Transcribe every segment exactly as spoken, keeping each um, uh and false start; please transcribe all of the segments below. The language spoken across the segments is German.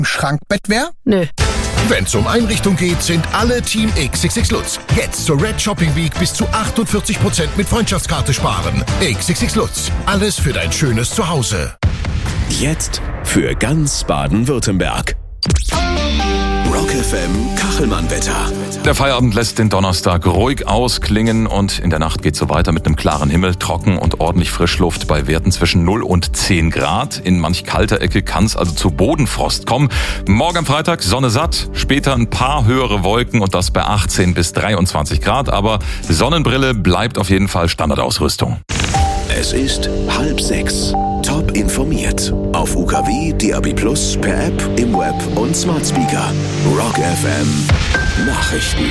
Schrankbettwehr? Nö. Wenn's um Einrichtung geht, sind alle Team X X X Lutz. Jetzt zur Red Shopping Week bis zu achtundvierzig Prozent mit Freundschaftskarte sparen. X X X Lutz. Alles für dein schönes Zuhause. Jetzt für ganz Baden-Württemberg. Rock F M Kachelmann-Wetter. Der Feierabend lässt den Donnerstag ruhig ausklingen und in der Nacht geht's so weiter mit einem klaren Himmel, trocken und ordentlich Frischluft bei Werten zwischen null und zehn Grad. In manch kalter Ecke kann es also zu Bodenfrost kommen. Morgen am Freitag Sonne satt, später ein paar höhere Wolken und das bei achtzehn bis dreiundzwanzig Grad. Aber Sonnenbrille bleibt auf jeden Fall Standardausrüstung. Es ist halb sechs. Top informiert. Auf U K W, D A B Plus, per App, im Web und Smart Speaker. Rock F M Nachrichten.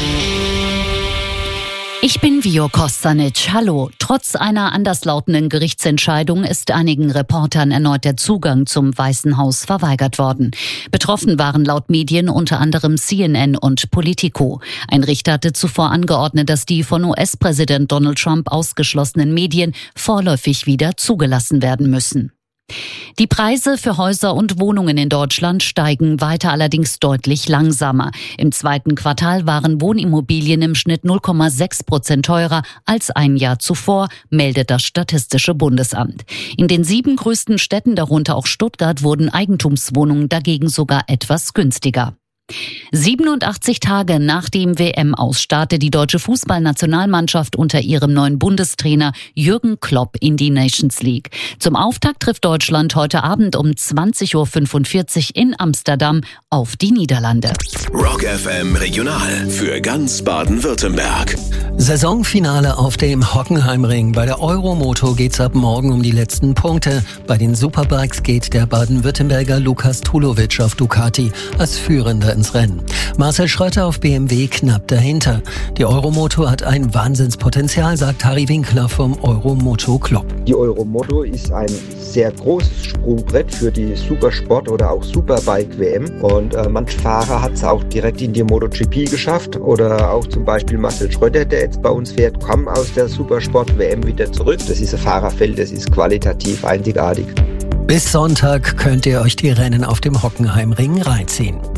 Ich bin Vio Kostanic. Hallo. Trotz einer anderslautenden Gerichtsentscheidung ist einigen Reportern erneut der Zugang zum Weißen Haus verweigert worden. Betroffen waren laut Medien unter anderem C N N und Politico. Ein Richter hatte zuvor angeordnet, dass die von U S-Präsident Donald Trump ausgeschlossenen Medien vorläufig wieder zugelassen werden müssen. Die Preise für Häuser und Wohnungen in Deutschland steigen weiter, allerdings deutlich langsamer. Im zweiten Quartal waren Wohnimmobilien im Schnitt null Komma sechs Prozent teurer als ein Jahr zuvor, meldet das Statistische Bundesamt. In den sieben größten Städten, darunter auch Stuttgart, wurden Eigentumswohnungen dagegen sogar etwas günstiger. siebenundachtzig Tage nach dem W M-Aus startet die deutsche Fußballnationalmannschaft unter ihrem neuen Bundestrainer Jürgen Klopp in die Nations League. Zum Auftakt trifft Deutschland heute Abend um zwanzig Uhr fünfundvierzig in Amsterdam auf die Niederlande. Rock F M Regional für ganz Baden-Württemberg. Saisonfinale auf dem Hockenheimring. Bei der Euromoto geht's ab morgen um die letzten Punkte. Bei den Superbikes geht der Baden-Württemberger Lukas Tulovic auf Ducati als Führender ins Rennen. Marcel Schröter auf B M W knapp dahinter. Die Euromoto hat ein Wahnsinnspotenzial, sagt Harry Winkler vom Euromoto Club. Die Euromoto ist ein sehr großes Sprungbrett für die Supersport- oder auch Superbike-W M. Und äh, manch Fahrer hat es auch direkt in die MotoGP geschafft. Oder auch zum Beispiel Marcel Schröter, der jetzt bei uns fährt, kam aus der Supersport-W M wieder zurück. Das ist ein Fahrerfeld, das ist qualitativ einzigartig. Bis Sonntag könnt ihr euch die Rennen auf dem Hockenheimring reinziehen.